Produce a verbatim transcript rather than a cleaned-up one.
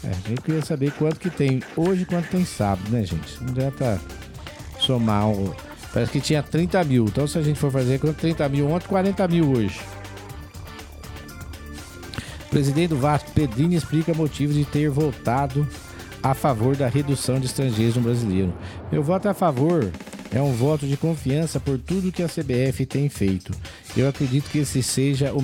É, a gente queria saber quanto que tem hoje e quanto tem sábado, né, gente? Não adianta somar um... Parece que tinha trinta mil. Então, se a gente for fazer quanto trinta mil ontem, quarenta mil hoje. O presidente do Vasco, Pedrinho, explica motivos de ter votado a favor da redução de estrangeiros no brasileiro. Meu voto a favor é um voto de confiança por tudo que a C B F tem feito. Eu acredito que esse seja o